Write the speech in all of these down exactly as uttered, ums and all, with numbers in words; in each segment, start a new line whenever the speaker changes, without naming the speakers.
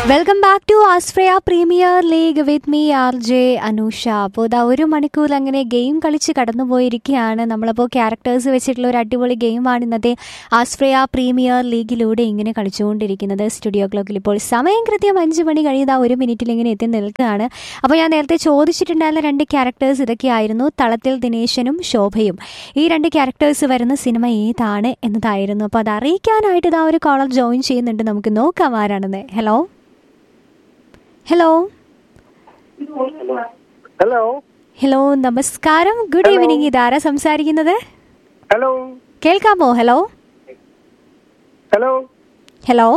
Welcome back to Australia premier league with me R J Anusha. അപ്പോൾ ഇതാ ഒരു മണിക്കൂർ അങ്ങനെ ഗെയിം കളിച്ച് കടന്നുപോയിരിക്കുകയാണ്. നമ്മളപ്പോൾ ക്യാരക്ടേഴ്സ് വെച്ചിട്ടുള്ള ഒരു അടിപൊളി ഗെയിമാണ് ഇന്നത്തെ ആസ്ട്രേലിയ പ്രീമിയർ ലീഗിലൂടെ ഇങ്ങനെ കളിച്ചുകൊണ്ടിരിക്കുന്നത്. സ്റ്റുഡിയോ ക്ലോക്കിൽ ഇപ്പോൾ സമയം കൃത്യം അഞ്ച് മണി കഴിഞ്ഞ് ആ ഒരു മിനിറ്റിൽ ഇങ്ങനെ എത്തി നിൽക്കുകയാണ്. അപ്പോൾ ഞാൻ നേരത്തെ ചോദിച്ചിട്ടുണ്ടായിരുന്ന രണ്ട് ക്യാരക്ടേഴ്സ് ഇതൊക്കെയായിരുന്നു, തളത്തിൽ ദിനേശനും ശോഭയും. ഈ രണ്ട് ക്യാരക്ടേഴ്സ് വരുന്ന സിനിമ ഏതാണ് എന്നതായിരുന്നു. അപ്പോൾ അത് അറിയിക്കാനായിട്ട് ഇതാ ഒരു കോളർ ജോയിൻ ചെയ്യുന്നുണ്ട്. നമുക്ക് നോക്കാം ആരാണെന്ന്. ഹലോ ഹലോ
ഹലോ
ഹലോ നമസ്കാരം, ഗുഡ് ഈവനിങ്. ഇതാരാ സംസാരിക്കുന്നത്?
ഹലോ
കേൾക്കാമോ? ഹലോ
ഹലോ
ഹലോ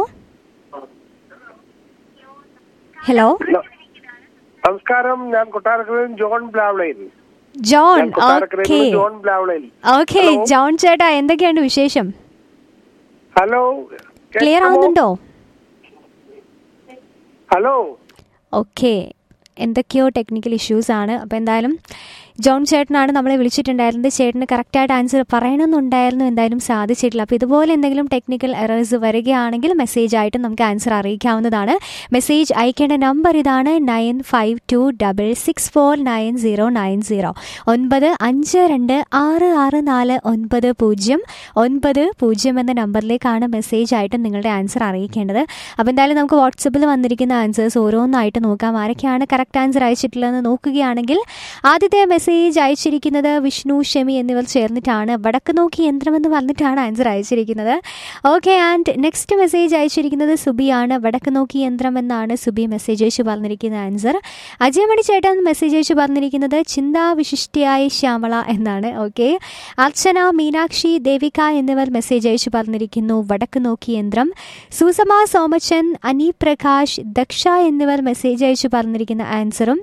ഹലോ
നമസ്കാരം. ഞാൻ കൊട്ടാരക്കരയിൽ John ബ്ലാവ്ലൈൻ.
John.
Okay John ബ്ലാവ്ലൈൻ.
Okay John ചേട്ടാ, എന്തൊക്കെയാണ് വിശേഷം?
ഹലോ
ക്ലിയർ ആവുന്നുണ്ടോ?
ഹലോ
ഓക്കെ, എന്തൊക്കെയോ ടെക്നിക്കൽ ഇഷ്യൂസ് ആണ്. അപ്പോൾ എന്തായാലും ജോൺ ചേട്ടനാണ് നമ്മളെ വിളിച്ചിട്ടുണ്ടായിരുന്നത്. ചേട്ടന് കറക്റ്റായിട്ട് ആൻസർ പറയണമെന്നുണ്ടായിരുന്നു, എന്തായാലും സാധിച്ചിട്ടില്ല. അപ്പോൾ ഇതുപോലെ എന്തെങ്കിലും ടെക്നിക്കൽ എറേഴ്സ് വരികയാണെങ്കിൽ മെസ്സേജ് ആയിട്ട് നമുക്ക് ആൻസർ അറിയിക്കാവുന്നതാണ്. മെസ്സേജ് അയക്കേണ്ട നമ്പർ ഇതാണ്: nine five to double six four nine zero nine zero ഒൻപത് അഞ്ച് രണ്ട് ആറ് ആറ് നാല് ഒൻപത് പൂജ്യം ഒൻപത് പൂജ്യം എന്ന നമ്പറിലേക്കാണ് മെസ്സേജ് ആയിട്ട് നിങ്ങളുടെ ആൻസർ അറിയിക്കേണ്ടത്. അപ്പോൾ എന്തായാലും നമുക്ക് വാട്സപ്പിൽ വന്നിരിക്കുന്ന ആൻസേഴ്സ് ഓരോന്നായിട്ട് നോക്കാം. ആരൊക്കെയാണ് കറക്റ്റ് ആൻസർ അയച്ചിട്ടുള്ളതെന്ന് നോക്കുകയാണെങ്കിൽ ആദ്യത്തെ മെസ്സേജ് അയച്ചിരിക്കുന്നത് വിഷ്ണു, ഷെമി എന്നിവർ ചേർന്നിട്ടാണ്. വടക്ക് നോക്കി യന്ത്രം എന്ന് പറഞ്ഞിട്ടാണ് ആൻസർ അയച്ചിരിക്കുന്നത്. ഓക്കെ, ആൻഡ് നെക്സ്റ്റ് മെസ്സേജ് അയച്ചിരിക്കുന്നത് സുബിയാണ്. വടക്ക് നോക്കി യന്ത്രം എന്നാണ് സുബി മെസ്സേജ് അയച്ചു പറഞ്ഞിരിക്കുന്ന ആൻസർ. അജയമണി ചേട്ടൻ മെസ്സേജ് അയച്ചു പറഞ്ഞിരിക്കുന്നത് ചിന്താവിശിഷ്ടിയായ ശ്യാമള എന്നാണ്. ഓക്കെ, അർച്ചന, മീനാക്ഷി, ദേവിക എന്നിവർ മെസ്സേജ് അയച്ചു പറഞ്ഞിരിക്കുന്നു വടക്ക് നോക്കി യന്ത്രം. സുസമ, സോമച്ചൻ, അനി പ്രകാശ്, ദക്ഷ എന്നിവർ മെസ്സേജ് അയച്ചു പറഞ്ഞിരിക്കുന്ന ആൻസറും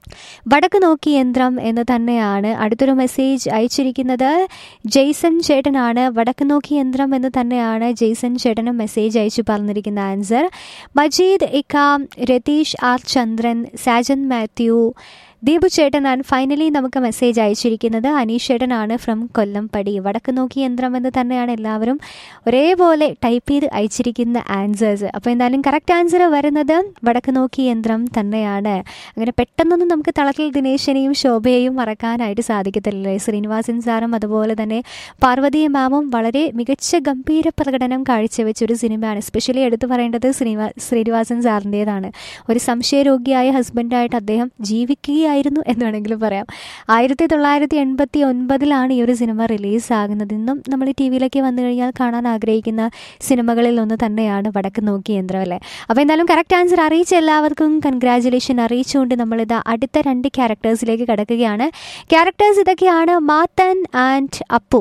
വടക്ക് നോക്കി യന്ത്രം എന്ന് തന്നെയാണ്. അടുത്തൊരു മെസ്സേജ് അയച്ചിരിക്കുന്നത് ജെയ്സൺ ചേട്ടനാണ്. വടക്ക് നോക്കി യന്ത്രം എന്ന് തന്നെയാണ് ജെയ്സൺ ചേട്ടനും മെസ്സേജ് അയച്ചു പറഞ്ഞിരിക്കുന്ന ആൻസർ. മജീദ്, ഇക്കാം, രതീഷ് ആർ ചന്ദ്രൻ, സാജൻ മാത്യു, ദീപു ചേട്ടൻ. ആൻഡ് ഫൈനലി നമുക്ക് മെസ്സേജ് അയച്ചിരിക്കുന്നത് അനീഷ് ചേട്ടനാണ് ഫ്രം കൊല്ലംപടി. വടക്ക് നോക്കി യന്ത്രം എന്ന് തന്നെയാണ് എല്ലാവരും ഒരേപോലെ ടൈപ്പ് ചെയ്ത് അയച്ചിരിക്കുന്ന ആൻസേഴ്സ്. അപ്പോൾ എന്തായാലും കറക്റ്റ് ആൻസർ വരുന്നത് വടക്ക് നോക്കി യന്ത്രം തന്നെയാണ്. അങ്ങനെ പെട്ടെന്നൊന്നും നമുക്ക് തളത്തിൽ ദിനേശനെയും ശോഭയെയും മറക്കാനായിട്ട് സാധിക്കത്തില്ലല്ലേ. ശ്രീനിവാസൻ സാറും അതുപോലെ തന്നെ പാർവതി മാമും വളരെ മികച്ച ഗംഭീര പ്രകടനം കാഴ്ചവെച്ചൊരു സിനിമയാണ്. എസ്പെഷ്യലി എടുത്തു പറയേണ്ടത് ശ്രീനിവാ ശ്രീനിവാസൻ സാറിൻ്റേതാണ്. ഒരു സംശയരോഗിയായ ഹസ്ബൻഡായിട്ട് അദ്ദേഹം ജീവിക്കുക ായിരുന്നു എന്ന് വേണമെങ്കിലും പറയാം. ആയിരത്തി തൊള്ളായിരത്തി എൺപത്തി ഒൻപതിലാണ് ഈ ഒരു സിനിമ റിലീസാകുന്നത്. ഇന്നും നമ്മൾ ടി വിയിലൊക്കെ വന്നു കഴിഞ്ഞാൽ കാണാൻ ആഗ്രഹിക്കുന്ന സിനിമകളിൽ ഒന്ന് തന്നെയാണ് വടക്ക് നോക്കി യന്ത്രം അല്ലേ. അപ്പോൾ എന്തായാലും കറക്റ്റ് ആൻസർ അറിയിച്ച എല്ലാവർക്കും കൺഗ്രാജുലേഷൻ അറിയിച്ചുകൊണ്ട് നമ്മളിത് അടുത്ത രണ്ട് ക്യാരക്ടേഴ്സിലേക്ക് കടക്കുകയാണ്. ക്യാരക്ടേഴ്സ് ഇതൊക്കെയാണ്: മാത്തൻ ആൻഡ് അപ്പു.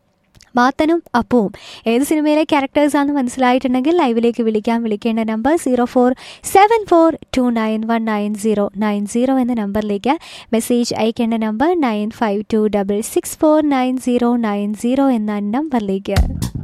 മാത്തനും അപ്പുവും ഏത് സിനിമയിലെ ക്യാരക്ടേഴ്സാണെന്ന് മനസ്സിലായിട്ടുണ്ടെങ്കിൽ ലൈവിലേക്ക് വിളിക്കാൻ വിളിക്കേണ്ട number zero four seven four to nine one nine zero nine zero എന്ന നമ്പറിലേക്ക്. മെസ്സേജ് അയക്കേണ്ട number nine five to double six four nine zero nine zero എന്ന നമ്പറിലേക്ക്.